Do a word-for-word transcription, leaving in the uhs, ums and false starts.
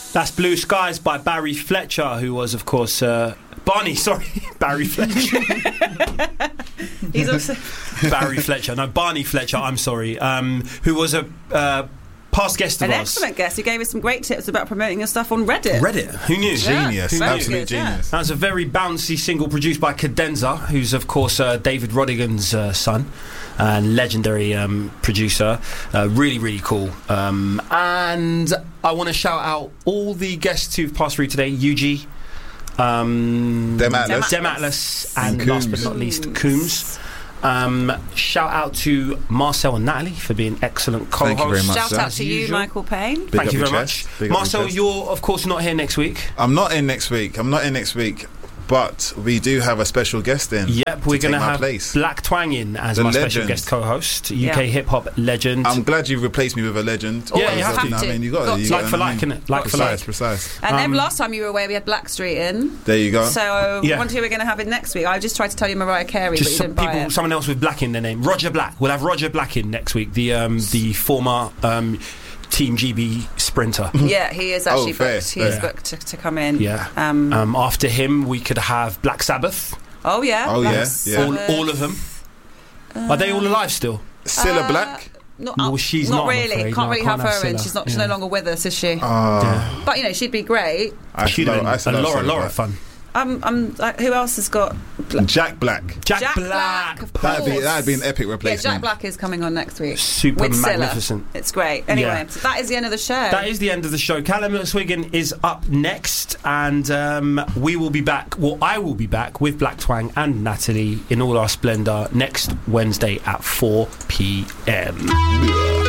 That's Blue Skies by Barry Fletcher, who was, of course, uh, Barney, sorry, Barry Fletcher. He's also Barry Fletcher, no, Barney Fletcher, I'm sorry, um, who was a uh, past guest of an ours. excellent guest who gave us some great tips about promoting your stuff on Reddit. Reddit, who knew? Genius, Who knew? absolute Good, yeah. genius. That was a very bouncy single produced by Cadenza, who's, of course, uh, David Rodigan's uh, son and legendary um, producer. Uh, really, really cool. Um, and I want to shout out all the guests who've passed through today. U G, um, Dem Atlas. Dem Atlas, and And last but Coombs. not least, Coombs. Um, shout out to Marcel and Natalie for being excellent co-hosts. Thank you very much. Shout sir. out to you, usual. Michael Payne. Big Thank up you your very chest. much. Big up your Marcel, chest. you're, of course, not here next week. I'm not in next week. I'm not in next week. But we do have a special guest in. Yep, we're to going to take my have place. Black Twang in as The my special legend. guest co-host, U K Yeah. hip-hop legend. I'm glad you've replaced me with a legend. Yeah, you Because, have you know to. what I mean, you got, Got to. You to. got Like for what I like, mean? innit? Like for Precise, like. precise. And then Um, last time you were away, we had Blackstreet in. There you go. So Yeah. I wonder who we're going to have in next week. I just tried to tell you Mariah Carey, Just but you some didn't buy people, it. someone else with Black in their name. Roger Black. We'll have Roger Black in next week, the um, the former um, Team G B sprinter. Yeah, he is actually Oh, fair, booked. He is fair. booked to, to come in. Yeah. Um, Um, after him, we could have Black Sabbath. oh yeah. Oh, Black yeah, yeah. All, Sabbath. all of them. Are they all alive still? Scylla Uh, Black. Not, Well, uh, she's not not, I'm really. afraid. Can't No, I really can't have have her in. Scylla. She's not. She's Yeah. no longer with us, is she? Oh, But you know, she'd be great. I She'd have love- been I still a love lot, Scylla lot of Black. fun. Um, um, like, who else has got? Bla- Jack Black. Jack, Jack Black. Black, of That'd be course. that'd be an epic Yeah, replacement. Jack Black is coming on next week. Super with Scylla. magnificent. It's great. Anyway, Yeah. so that is the end of the show. That is the end of the show. Callum Swiggin is up next, and um, we will be back. Well, I will be back with Black Twang and Natalie in all our splendour next Wednesday at four p.m.